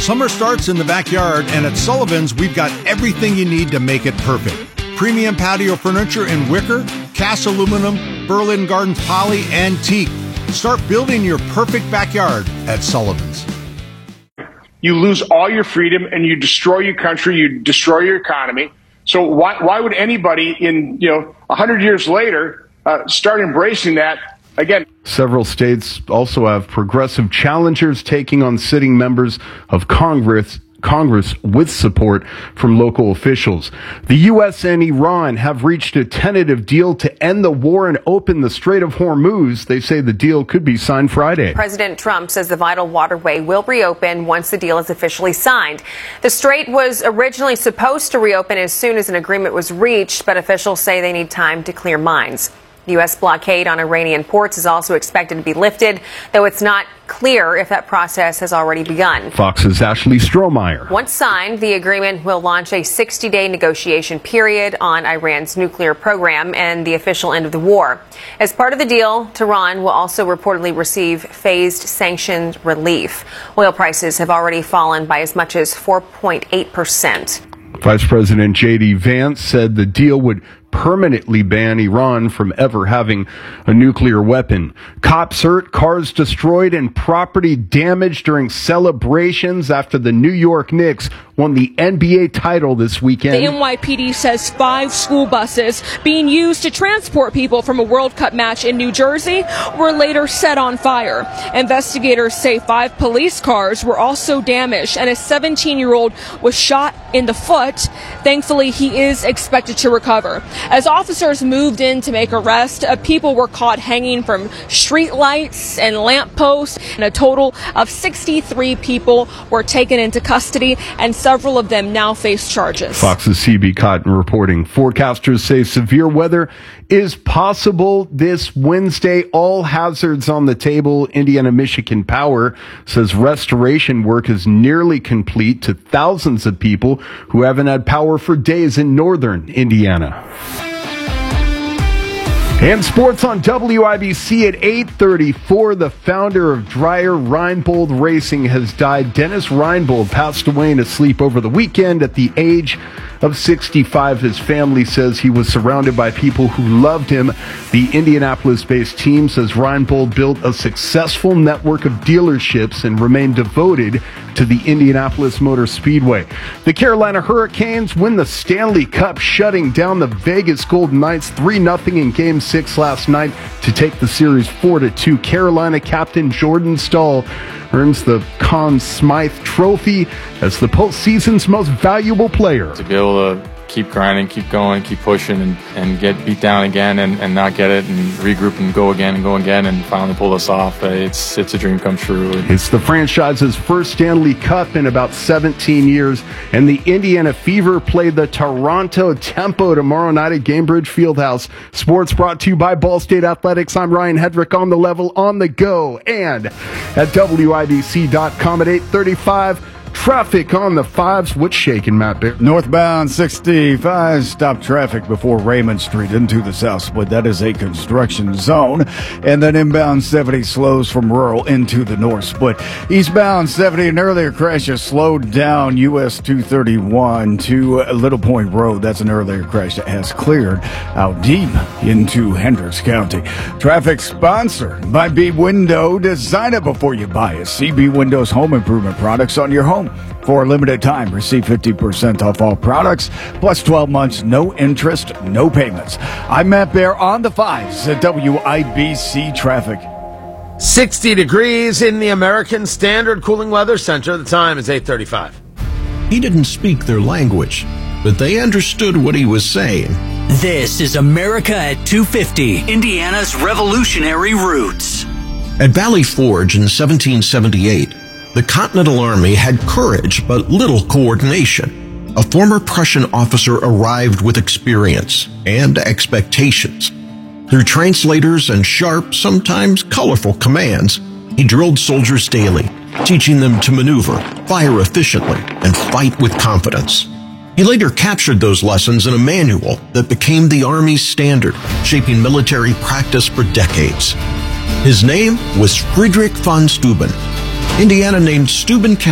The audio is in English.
Summer starts in the backyard, and at Sullivan's, we've got everything you need to make it perfect. Premium patio furniture in wicker, cast aluminum, Berlin Gardens poly, and teak. Start building your perfect backyard at Sullivan's. You lose all your freedom and you destroy your country, you destroy your economy. So why would anybody in 100 years later start embracing that again? Several states also have progressive challengers taking on sitting members of Congress with support from local officials. The U.S. and Iran have reached a tentative deal to end the war and open the Strait of Hormuz. They say the deal could be signed Friday. President Trump says the vital waterway will reopen once the deal is officially signed. The strait was originally supposed to reopen as soon as an agreement was reached, but officials say they need time to clear mines. The U.S. blockade on Iranian ports is also expected to be lifted, though it's not clear if that process has already begun. Fox's Ashley Strohmeyer. Once signed, the agreement will launch a 60-day negotiation period on Iran's nuclear program and the official end of the war. As part of the deal, Tehran will also reportedly receive phased sanctions relief. Oil prices have already fallen by as much as 4.8%. Vice President J.D. Vance said the deal would permanently ban Iran from ever having a nuclear weapon. Cops hurt, cars destroyed, and property damaged during celebrations after the New York Knicks won the NBA title this weekend. The NYPD says 5 school buses being used to transport people from a World Cup match in New Jersey were later set on fire. Investigators say 5 police cars were also damaged, and a 17-year-old was shot in the foot. Thankfully, he is expected to recover. As officers moved in to make arrests, people were caught hanging from street lights and lampposts, and a total of 63 people were taken into custody, and several of them now face charges. Fox's CB Cotton reporting. Forecasters say severe weather is possible this Wednesday. All hazards on the table. Indiana Michigan Power says restoration work is nearly complete to thousands of people who haven't had power for days in northern Indiana. And sports on WIBC at 8:34. The founder of Dreyer Reinbold Racing has died. Dennis Reinbold passed away in his sleep over the weekend at the age of 65. His family says he was surrounded by people who loved him. The Indianapolis-based team says Reinbold built a successful network of dealerships and remained devoted to the Indianapolis Motor Speedway. The Carolina Hurricanes win the Stanley Cup, shutting down the Vegas Golden Knights 3-0 in Game 6 last night to take the series 4-2. Carolina captain Jordan Staal earns the Conn Smythe Trophy as the postseason's most valuable player. To be able to keep grinding, keep going, keep pushing, and get beat down again and not get it, and regroup and go again and finally pull this off. It's a dream come true. It's the franchise's first Stanley Cup in about 17 years, and the Indiana Fever play the Toronto Tempo tomorrow night at Gamebridge Fieldhouse. Sports brought to you by Ball State Athletics. I'm Ryan Hedrick, on the level, on the go, and at WIBC.com at 8:35. Traffic on the 5s. What's shaking, Matt Bear? Northbound 65, stop traffic before Raymond Street into the South Split. That is a construction zone. And then inbound 70 slows from Rural into the North Split. Eastbound 70, an earlier crash has slowed down US 231 to Little Point Road. That's an earlier crash that has cleared out deep into Hendricks County. Traffic sponsored by B Window. Design it before you buy it. CB Windows home improvement products on your home. For a limited time, receive 50% off all products, plus 12 months, no interest, no payments. I'm Matt Bear on the 5s at WIBC Traffic. 60 degrees in the American Standard Cooling Weather Center. The time is 8:35. He didn't speak their language, but they understood what he was saying. This is America at 250, Indiana's revolutionary roots. At Valley Forge in 1778, the Continental Army had courage but little coordination. A former Prussian officer arrived with experience and expectations. Through translators and sharp, sometimes colorful commands, he drilled soldiers daily, teaching them to maneuver, fire efficiently, and fight with confidence. He later captured those lessons in a manual that became the Army's standard, shaping military practice for decades. His name was Friedrich von Steuben. Indiana named Steuben